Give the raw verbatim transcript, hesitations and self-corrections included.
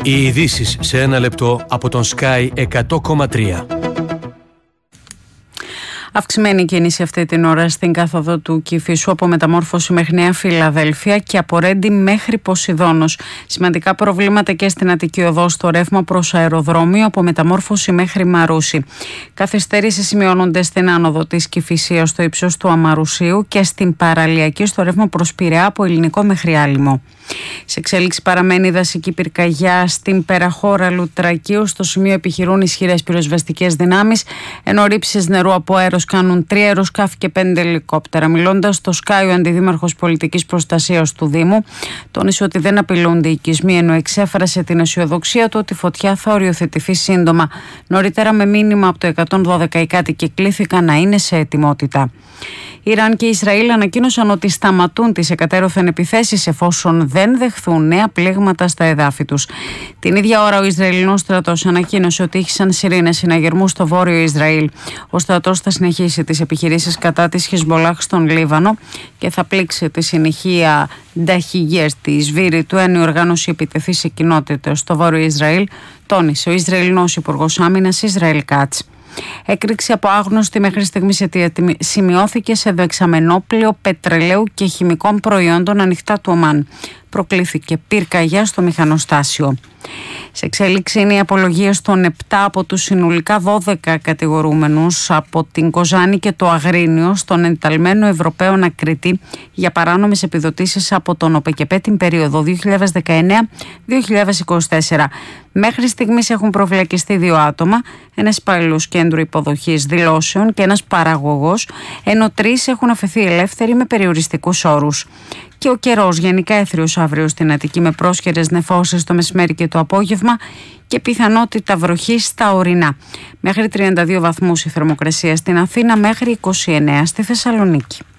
Οι ειδήσεις σε ένα λεπτό από τον Sky εκατό κόμμα τρία. Αυξημένη κίνηση αυτή την ώρα στην κάθοδο του Κηφισού από Μεταμόρφωση μέχρι Νέα Φιλαδέλφια και από Ρέντι μέχρι Ποσειδώνος. Σημαντικά προβλήματα και στην Αττική Οδό στο ρεύμα προς αεροδρόμιο από Μεταμόρφωση μέχρι Μαρούσι. Καθυστερήσεις σημειώνονται στην άνοδο της Κηφισίας στο ύψος του Αμαρουσίου και στην Παραλιακή στο ρεύμα προς Πειραιά από Ελληνικό μέχρι Άλυμο. Σε εξέλιξη παραμένει η δασική πυρκαγιά στην Περαχώρα Λουτρακίου. Στο σημείο επιχειρούν ισχυρές πυροσβεστικές δυνάμεις, ενώ ρήψεις νερού από αέρος κάνουν τρία αεροσκάφη και πέντε ελικόπτερα. Μιλώντας στο Sky, ο Αντιδήμαρχος Πολιτικής Προστασίας του Δήμου τόνισε ότι δεν απειλούνται οι οικισμοί, ενώ εξέφρασε την αισιοδοξία του ότι η φωτιά θα οριοθετηθεί σύντομα. Νωρίτερα, με μήνυμα από το εκατόν δώδεκα, οι κάτοικοι κλήθηκαν να είναι σε ετοιμότητα. Ιράν και Ισραήλ ανακοίνωσαν ότι σταματούν τις εκατέρωθεν επιθέσεις εφόσον δεν δεχθούν νέα πλήγματα στα εδάφη τους. Την ίδια ώρα, ο Ισραηλινός στρατός ανακοίνωσε ότι ήχησαν σιρήνες συναγερμού στο βόρειο Ισραήλ. Ο στρατός θα συνεχίσει τις επιχειρήσεις κατά της Χεσμολάχ στον Λίβανο και θα πλήξει τη συνοικία Νταχιγέρ στη Σβήρη του, αν η οργάνωση επιτεθεί σε κοινότητες στο βόρειο Ισραήλ, τόνισε ο Ισραηλινός Υπουργός Άμυνας Ισραήλ Κάτς. Έκρηξη από άγνωστη μέχρι στιγμής αιτία σημειώθηκε σε δεξαμενόπλαιο πετρελαίου και χημικών προϊόντων ανοιχτά του Ομάν. Προκλήθηκε πυρκαγιά στο μηχανοστάσιο. Σε εξέλιξη είναι οι απολογίες των επτά από τους συνολικά δώδεκα κατηγορούμενους από την Κοζάνη και το Αγρίνιο στον ενταλμένο Ευρωπαίο ανακριτή για παράνομες επιδοτήσεις από τον ΟΠΕΚΕΠΕ την περίοδο δύο χιλιάδες δεκαεννέα με δύο χιλιάδες είκοσι τέσσερα. Μέχρι στιγμής έχουν προφυλακιστεί δύο άτομα, ένας υπάλληλος κέντρου υποδοχής δηλώσεων και ένας παραγωγός, ενώ τρεις έχουν αφαιθεί ελεύθεροι με περιοριστικούς όρους. Και ο καιρός γενικά έθριος αύριο στην Αττική με πρόσχερες νεφώσεις το μεσημέρι και το απόγευμα και πιθανότητα βροχής στα ορεινά. Μέχρι τριάντα δύο βαθμούς η θερμοκρασία στην Αθήνα, μέχρι είκοσι εννέα στη Θεσσαλονίκη.